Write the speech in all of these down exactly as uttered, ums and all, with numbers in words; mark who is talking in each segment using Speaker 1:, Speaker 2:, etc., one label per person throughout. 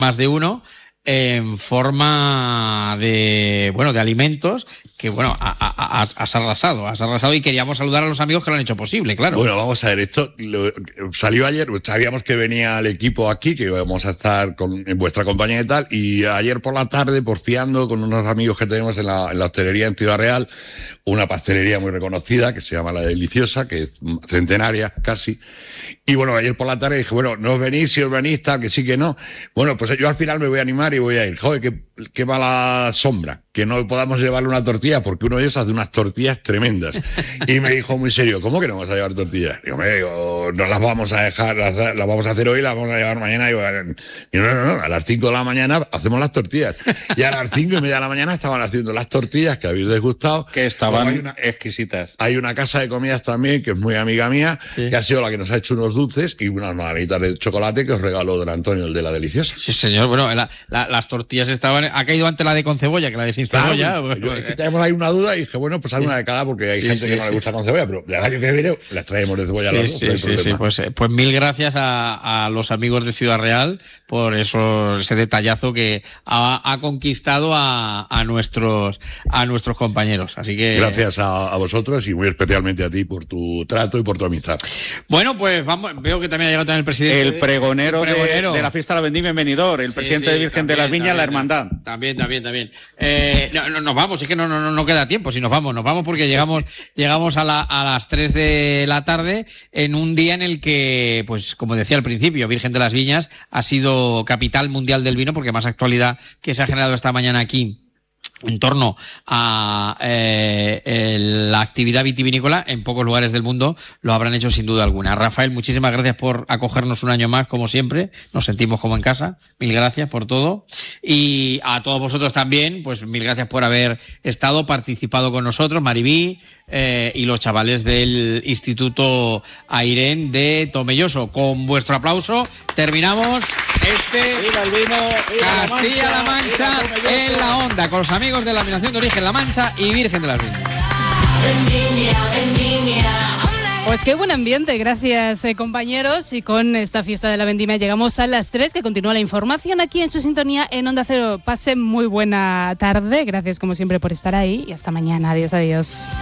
Speaker 1: más de uno, en forma de, bueno, de alimentos que, bueno, has arrasado, has arrasado y queríamos saludar a los amigos que lo han hecho posible, claro.
Speaker 2: Bueno, vamos a ver, esto lo, salió ayer, sabíamos que venía el equipo aquí, que íbamos a estar con, en vuestra compañía y tal, y ayer por la tarde, porfiando con unos amigos que tenemos en la, en la hostelería en Ciudad Real, una pastelería muy reconocida que se llama La Deliciosa, que es centenaria casi, y bueno, ayer por la tarde dije, bueno, no os venís, si os venís, tal, que sí, que no. Bueno, pues yo al final me voy a animar y voy a ir. Joder, qué, qué mala sombra que no podamos llevarle una tortilla, porque uno de ellos hace unas tortillas tremendas. Y me dijo muy serio, ¿cómo que no vamos a llevar tortillas? Digo, me digo, no las vamos a dejar, las, las vamos a hacer hoy, las vamos a llevar mañana. Digo, y no, no, no, a las cinco de la mañana hacemos las tortillas. Y a las cinco y media de la mañana estaban haciendo las tortillas que habéis degustado.
Speaker 3: Que estaban hay una, exquisitas.
Speaker 2: Hay una casa de comidas también, que es muy amiga mía, sí, que ha sido la que nos ha hecho unos dulces y unas margaritas de chocolate que os regaló don Antonio, el de La Deliciosa.
Speaker 1: Sí, señor, bueno, la, la, las tortillas estaban, ha caído antes la de con cebolla que la de sin cebolla.
Speaker 2: Claro, yo, es que tenemos ahí una duda y dije, bueno, pues hay una de cada, porque hay sí, gente sí, que no sí. le gusta con cebolla, pero el año que viene las traemos de cebolla.
Speaker 1: Sí,
Speaker 2: los
Speaker 1: sí,
Speaker 2: dos,
Speaker 1: sí, sí, pues, pues mil gracias a, a los amigos de Ciudad Real por eso, ese detallazo que ha, ha conquistado a, a nuestros a nuestros compañeros. Así que
Speaker 2: gracias a, a vosotros y muy especialmente a ti por tu trato y por tu amistad.
Speaker 1: Bueno, pues vamos, veo que también ha llegado también el presidente.
Speaker 3: El pregonero, el pregonero. De, de la fiesta de la Vendimia en Benidorm, el sí, presidente sí, de Virgen también, de las Viñas, también, la hermandad.
Speaker 1: También, también, también. Eh, no, no, nos vamos, es que no, no, no queda tiempo, si nos vamos, nos vamos porque llegamos, llegamos a, la, a las tres de la tarde en un día en el que, pues como decía al principio, Virgen de las Viñas ha sido capital mundial del vino, porque más actualidad que se ha generado esta mañana aquí en torno a eh, el, la actividad vitivinícola, en pocos lugares del mundo lo habrán hecho sin duda alguna. Rafael, muchísimas gracias por acogernos un año más, como siempre, nos sentimos como en casa, mil gracias por todo, y a todos vosotros también, pues mil gracias por haber estado, participado con nosotros, Maribí eh, y los chavales del Instituto Airén de Tomelloso. Con vuestro aplauso terminamos este
Speaker 3: viva el vino, viva
Speaker 1: Castilla-La Mancha, la Mancha en la onda, con los amigos de la Denominación de Origen La Mancha y Virgen de las Viñas.
Speaker 4: Pues qué buen ambiente, gracias eh, compañeros, y con esta fiesta de la vendimia llegamos a las tres, que continúa la información aquí en su sintonía en Onda Cero. Pasen muy buena tarde, gracias como siempre por estar ahí y hasta mañana, adiós, adiós.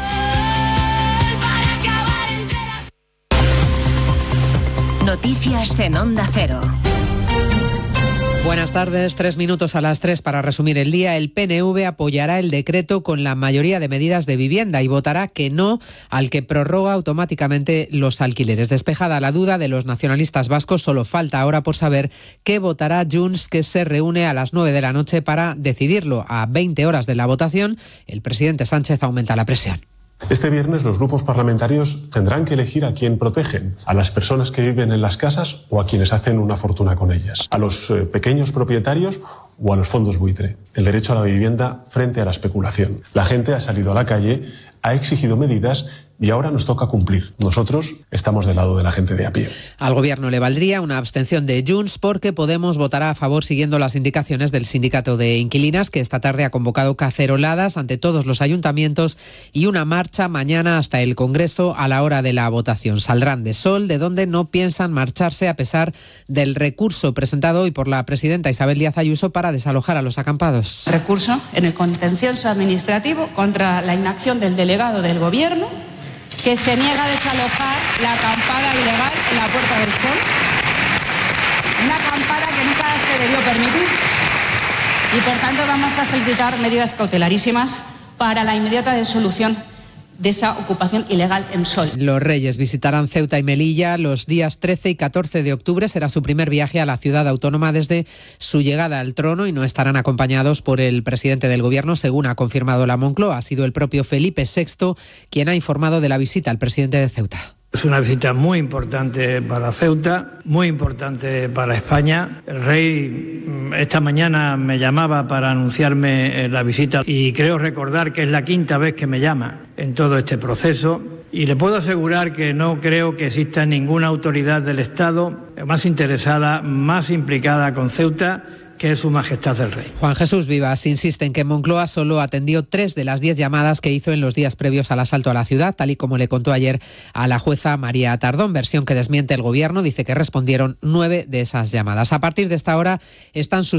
Speaker 5: Noticias en Onda Cero.
Speaker 6: Buenas tardes, tres minutos a las tres para resumir el día. El P N V apoyará el decreto con la mayoría de medidas de vivienda y votará que no al que prorroga automáticamente los alquileres. Despejada la duda de los nacionalistas vascos, solo falta ahora por saber qué votará Junts, que se reúne a las nueve de la noche para decidirlo. A veinte horas de la votación, el presidente Sánchez aumenta la presión.
Speaker 7: Este viernes los grupos parlamentarios tendrán que elegir a quién protegen, a las personas que viven en las casas o a quienes hacen una fortuna con ellas, a los eh, pequeños propietarios o a los fondos buitre. El derecho a la vivienda frente a la especulación. La gente ha salido a la calle, ha exigido medidas y ahora nos toca cumplir. Nosotros estamos del lado de la gente de a pie.
Speaker 6: Al gobierno le valdría una abstención de Junts, porque Podemos votará a favor siguiendo las indicaciones del sindicato de inquilinas, que esta tarde ha convocado caceroladas ante todos los ayuntamientos y una marcha mañana hasta el Congreso a la hora de la votación. Saldrán de Sol, de donde no piensan marcharse a pesar del recurso presentado hoy por la presidenta Isabel Díaz Ayuso para desalojar a los acampados.
Speaker 8: Recurso en el contencioso administrativo contra la inacción del delegado del gobierno, que se niega a desalojar la acampada ilegal en la Puerta del Sol, una acampada que nunca se debió permitir, y por tanto vamos a solicitar medidas cautelarísimas para la inmediata disolución de esa ocupación ilegal en Sol.
Speaker 6: Los Reyes visitarán Ceuta y Melilla los días trece y catorce de octubre. Será su primer viaje a la ciudad autónoma desde su llegada al trono y no estarán acompañados por el presidente del gobierno, según ha confirmado la Moncloa. Ha sido el propio Felipe sexto quien ha informado de la visita al presidente de Ceuta.
Speaker 9: Es una visita muy importante para Ceuta, muy importante para España. El rey esta mañana me llamaba para anunciarme la visita y creo recordar que es la quinta vez que me llama en todo este proceso. Y le puedo asegurar que no creo que exista ninguna autoridad del Estado más interesada, más implicada con Ceuta que es Su Majestad el Rey.
Speaker 6: Juan Jesús Vivas insiste en que Moncloa solo atendió tres de las diez llamadas que hizo en los días previos al asalto a la ciudad, tal y como le contó ayer a la jueza María Tardón, versión que desmiente el Gobierno. Dice que respondieron nueve de esas llamadas. A partir de esta hora están sus